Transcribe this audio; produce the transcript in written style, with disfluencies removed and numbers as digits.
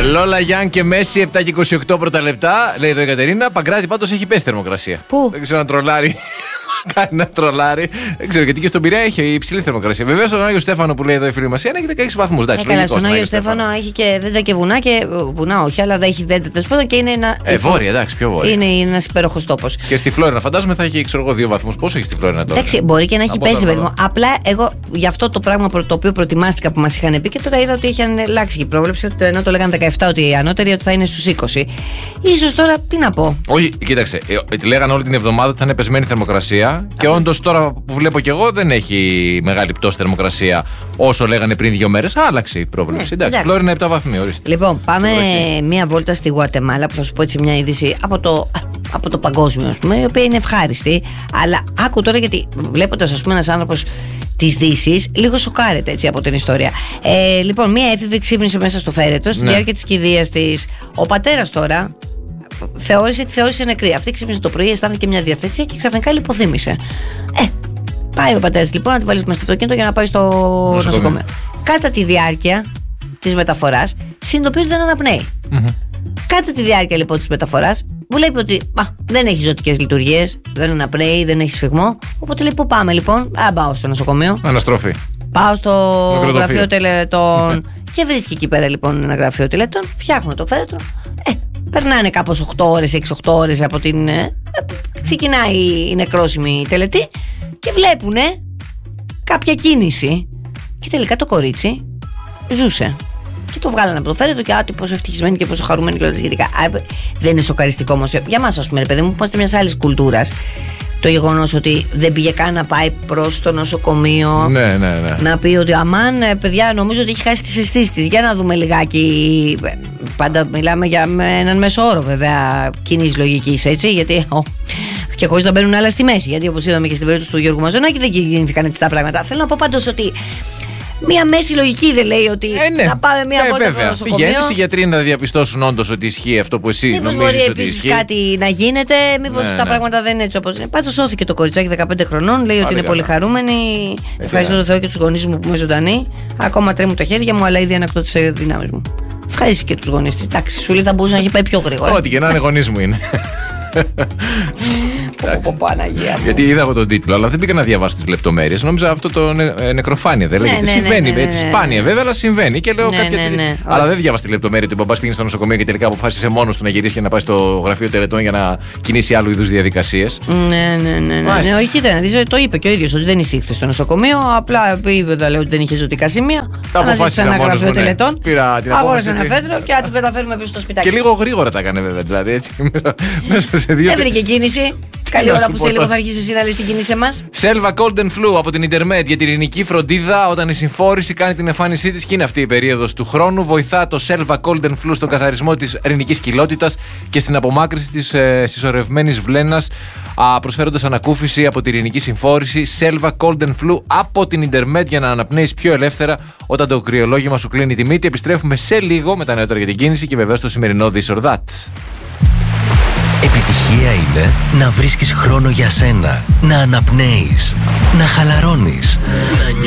Λόλα Γιάν και Μέση 7 και 28 πρώτα λεπτά. Λέει εδώ η Κατερίνα. Παγκράτη πάντως έχει πέσει θερμοκρασία. Πού? Δεν ξέρω αν τρολάρει. Κάνει να τρολάρει. Δεν ξέρω γιατί και στον Πειραιά έχει υψηλή θερμοκρασία. Βέβαια στον Άγιο Στέφανο που λέει εδώ η φίλη μας έχει 16 βαθμούς. Καλά, στον Άγιο Στέφανο έχει και δέντρα και βουνά. Και βουνά όχι, αλλά δεν έχει δέντρα τέλος πάντων και είναι ένα. Βόρεια, εντάξει, πιο βόρεια. Είναι ένας υπέροχος τόπος. Και στη Φλόρινα φαντάζομαι θα έχει 2 βαθμούς. Πόσο έχει στη Φλόρινα τώρα? Εντάξει, μπορεί και να έχει πέσει, παιδί μου. Απλά εγώ για αυτό το πράγμα το οποίο προετοιμάστηκα που μας είχαν πει και τώρα είδα ότι είχαν αλλάξει και η πρόβλεψη. Ότι ενώ το λέγανε 17 ότι η ανώτερη ότι θα είναι στους 20. Ίσως τώρα τι να πω. Όχι, κοίταξε. Λέγανε όλη την εβδομάδα ότι θα είναι πεσμένη θερμοκρασία. Και όντως τώρα που βλέπω κι εγώ δεν έχει μεγάλη πτώση θερμοκρασία όσο λέγανε πριν 2 μέρες. Άλλαξε η πρόβλεψη. Εντάξει, Φλόρινα 7 βαθμοί, ορίστε. Λοιπόν, πάμε μία βόλτα στη Γουατεμάλα που θα σου πω έτσι μια είδηση από το παγκόσμιο, ας πούμε, η οποία είναι ευχάριστη. Αλλά άκου τώρα γιατί βλέποντας, ας πούμε, ένας άνθρωπος της Δύσης λίγο σοκάρεται έτσι από την ιστορία. Λοιπόν, μία έφηβη ξύπνησε μέσα στο φέρετρο στη διάρκεια της κηδείας της. Ο πατέρας τώρα θεώρησε νεκρή. Αυτή ξύπνησε το πρωί, αισθάνθηκε μια διαθέσια και ξαφνικά λιποθύμησε. Πάει ο πατέρας λοιπόν να τη βάλει μέσα στο αυτοκίνητο για να πάει στο νοσοκομείο. Κατά τη διάρκεια της μεταφοράς συνειδητοποιεί ότι δεν αναπνέει. Κατά τη διάρκεια λοιπόν της μεταφοράς βλέπει ότι δεν έχει ζωτικές λειτουργίες, δεν αναπνέει, δεν έχει σφυγμό. Οπότε λέει: πού πάμε λοιπόν? Πάω στο νοσοκομείο. Αναστροφή. Πάω στο γραφείο τελετών. Και βρίσκει εκεί πέρα λοιπόν ένα γραφείο τελετών. Φτιάχνουν το φέρετρο. Περνάνε κάπως 8 ώρες, 6-8 ώρες από την. Ξεκινάει η νεκρόσιμη τελετή και βλέπουνε κάποια κίνηση. Και τελικά το κορίτσι ζούσε. Και το βγάλανε από το φέρετρο και άτι πόσο ευτυχισμένοι και πόσο χαρούμενοι και όλα τα σχετικά. Δεν είναι σοκαριστικό όμως για μας, ας πούμε, ρε παιδί μου, που είμαστε μιας άλλης κουλτούρας. Το γεγονός ότι δεν πήγε καν να πάει προς το νοσοκομείο. Ναι. Να πει ότι αμάν, παιδιά, νομίζω ότι έχει χάσει τις αισθήσεις της. Για να δούμε λιγάκι. Πάντα μιλάμε για έναν μέσο όρο, βέβαια, κοινής λογικής, έτσι. Γιατί. Και χωρίς να μπαίνουν άλλα στη μέση. Γιατί όπως είδαμε και στην περίπτωση του Γιώργου Μαζονάκη δεν κινήθηκαν έτσι τα πράγματα. Θέλω να πω πάντως ότι. Μία μέση λογική δεν λέει ότι να πάμε μία βόλτα στο νοσοκομείο. Πηγαίνεις οι γιατροί να διαπιστώσουν όντως ότι ισχύει αυτό που εσύ νομίζεις ότι ισχύει. Μήπως μπορεί επίσης κάτι να γίνεται, μήπως τα πράγματα δεν είναι έτσι όπως είναι. Πάντως σώθηκε το κοριτσάκι 15 χρονών, λέει ότι είναι πολύ χαρούμενη. Ευχαριστώ τον Θεό και τους γονείς μου που είμαι ζωντανοί. Ακόμα τρέμουν τα χέρια μου, αλλά ήδη ανακτώ τις δυνάμεις μου. Ευχαριστώ και τους γονείς της. Εντάξει, σου λέει θα μπορούσε να έχει πάει πιο γρήγορα. Ό,τι και να είναι γονείς μου είναι. Παναγία. Γιατί είδα από τον τίτλο, αλλά δεν πήγα να διαβάσω τις λεπτομέρειες. Νόμιζα αυτό το νεκροφάνεια δεν λέγεται. Συμβαίνει, έτσι σπάνια βέβαια, αλλά συμβαίνει. Και λέω κάποια. Αλλά δεν διάβασα τη λεπτομέρεια ότι ο μπαμπάς πήγε στο νοσοκομείο και τελικά αποφάσισε μόνος του να γυρίσει και να πάει στο γραφείο τελετών για να κινήσει άλλου είδους διαδικασίες. Ναι, όχι, κοίτα να δεις, το είπε και ο ίδιος ότι δεν εισήχθη στο νοσοκομείο. Απλά είπε ότι δεν είχε ζωτικά σημεία. Αποφάσισε ένα γραφείο τελετών. Αγόρασε ένα φέρετρο και να μεταφέρουμε πίσω στο σπιτάκι. Και λίγο γρήγορα τα έκανε βέβαια. Δηλαδή έτσι μέσα σε 2. Έβρικε κίνηση. Καλή ώρα που σε λίγο θα αρχίσει εσύ να λες την κίνηση μας. Selva Cold and Flu από την Intermed για την ειρηνική φροντίδα όταν η συμφόρηση κάνει την εμφάνισή της και είναι αυτή η περίοδος του χρόνου. Βοηθά το Selva Cold and Flu στον καθαρισμό της ειρηνικής κοιλότητας και στην απομάκρυνση της συσσωρευμένης βλένας, προσφέροντας ανακούφιση από την ειρηνική συμφόρηση. Selva Cold and Flu από την Intermed για να αναπνέεις πιο ελεύθερα όταν το κρυολόγημα σου κλείνει τη μύτη. Επιστρέφουμε σε λίγο με τα νεότερα για την κίνηση και βεβαίως το σημερινό This or That. Επιτυχία είναι να βρίσκεις χρόνο για σένα, να αναπνέεις, να χαλαρώνεις, να